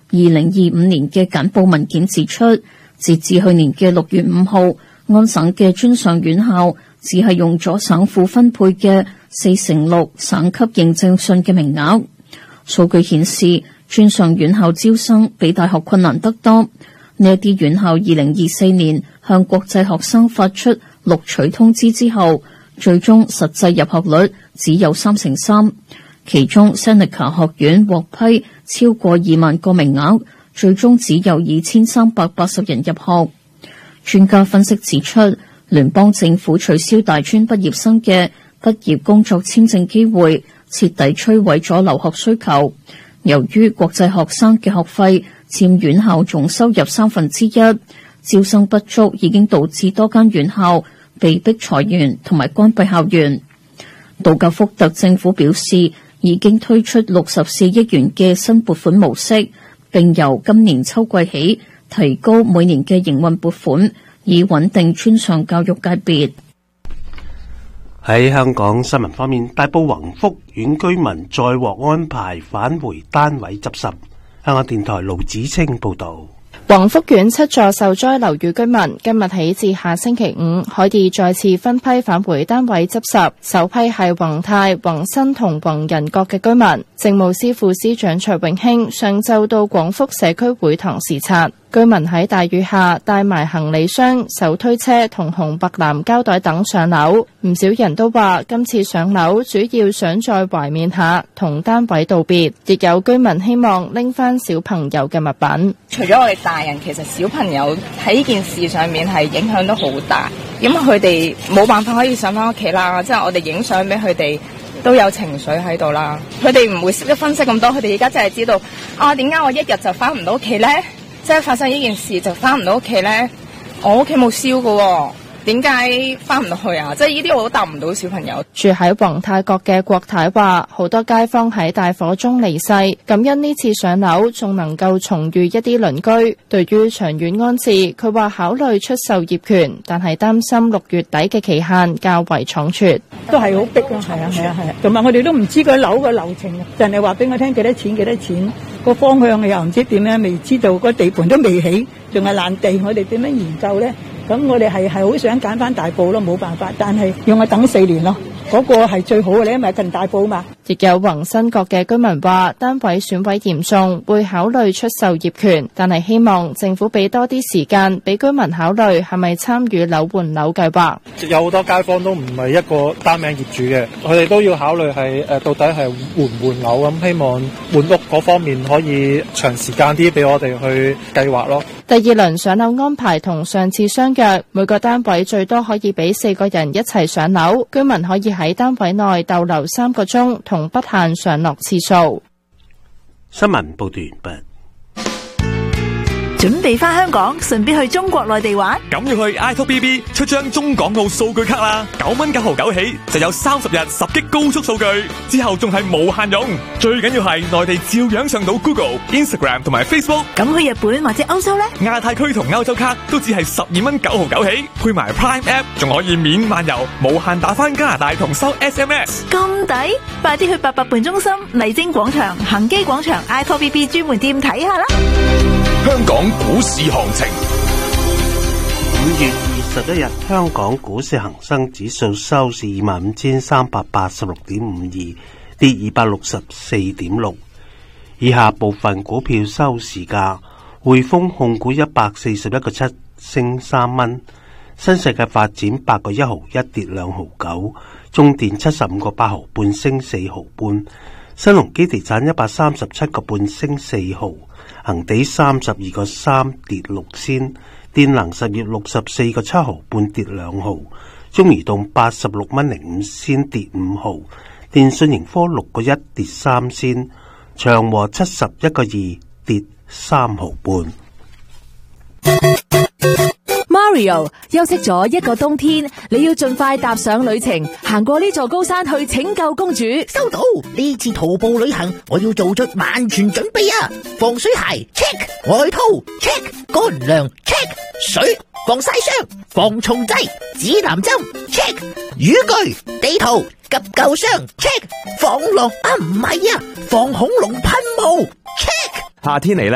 2025年嘅簡報文件指出，截至去年嘅6月5號，安省嘅專上院校只係用咗省府分配嘅4/6省級認證信嘅名額。數據顯示，專上院校招生比大學困難得多。呢一啲院校2024年向國際學生發出錄取通知之後，最終實際入學率只有3/3。其中 Seneca 學院獲批超過2萬個名額，最終只有2380人入學。專家分析指出，聯邦政府取消大專畢業生嘅畢業工作簽證機會，徹底摧毀咗留學需求。由於國際學生嘅學費佔院校總收入1/3，招生不足已經導致多間院校被迫裁員同埋關閉校園。杜格福特政府表示，已經推出64億元嘅新撥款模式，並由今年秋季起提高每年嘅營運撥款，以穩定專上教育界別。 喺香港新聞方面，大埔宏福苑居民再獲安排返回單位執拾。香港電台盧子清報道。 宏福苑7座受災樓宇居民今日起至下星期5可以再次分批返回單位執拾，首批係宏泰、宏新同宏仁閣嘅居民。政務司副司長徐永興上晝到廣福社區會堂視察。居民喺大雨下帶埋行李箱、手推車同紅白藍膠袋等上樓，唔少人都話今次上樓主要想再懷緬下同單位道別，亦有居民希望拎翻小朋友嘅物品。 除咗我哋大人，其實小朋友喺呢件事上面係影響都好大，因為佢哋冇辦法可以上翻屋企啦，即係我哋影相俾佢哋都有情緒喺度啦，佢哋唔會識得分析咁多，佢哋而家真係知道點解我一日就翻唔到屋企呢？即係發生呢件事就翻唔到屋企呢？我屋企冇燒㗎，點解翻唔到去啊？即係呢啲我都答唔到小朋友。 住喺宏泰閣嘅郭太話，好多街坊喺大火中離世，感恩呢次上樓仲能夠重遇一啲鄰居。對於長遠安置，佢話考慮出售業權，但係擔心6月底嘅期限較為倉促。 都係好逼咯，係啊，同埋我哋都唔知個樓個流程，人哋話俾我聽幾多錢，個方向又唔知點樣，未知道個地盤都未起，仲係爛地，我哋點樣研究咧？咁我哋係好想揀翻大埔咯，冇辦法，但係要我等4年咯，嗰個係最好嘅咧，因為近大埔嘛。 亦有宏新閣嘅居民話，單位損毀嚴重，會考慮出售業權，但係希望政府俾多啲時間俾居民考慮係咪參與樓換樓計劃。 有好多街坊都唔係一個單名業主嘅，佢哋都要考慮係到底係換唔換樓咁，希望換屋嗰方面可以長時間啲俾我哋去計劃咯。 第2輪上樓安排同上次相若，每個單位最多可以俾4個人一齊上樓，居民可以喺單位內逗留3個鐘，同不限上落次數。 新聞報道完畢。 準備返香港，順便去中國內地玩。 咁要去 iTalkBB 出張中港澳數據卡啦，9蚊9毫9起就有30日10GB高速數據，之後仲係無限用。最緊要係內地照樣上到 Google、Instagram 同埋 Facebook。 咁去日本或者歐洲呢？ 亞太區同歐洲卡都只係12蚊9毫9起，配埋 Prime App 仲可以免漫遊，無限打返加拿大同收 SMS。 咁抵，快啲去88伴中心、麗晶廣場、恒基廣場 iTalkBB 專門店睇下啦。 香港股市行情 ，5月21日，香港股市恒生指數收市25,386.52，跌264.6。以下部分股票收市價：匯豐控股141個7升3蚊，新世界發展8個1毫1跌2毫9，中電75個8毫半升4毫半，新鴻基地產137個半升4毫。恒地32個3跌6仙，電能實業64個7毫半跌2毫，中移動86蚊05仙跌5毫，電訊盈科6個1跌3仙，長和71個2跌3毫半。 Mario 休息咗1個冬天，你要盡快踏上旅程，行過呢座高山去拯救公主。 收到，呢次徒步旅行我要做足萬全準備啊！防水鞋 check， 外套 check， 乾糧 check， 水防曬霜、防蟲劑、指南針 check， 雨具、地圖、急救箱 check， 防狼唔係啊，防恐龍噴霧 check。 夏天嚟啦！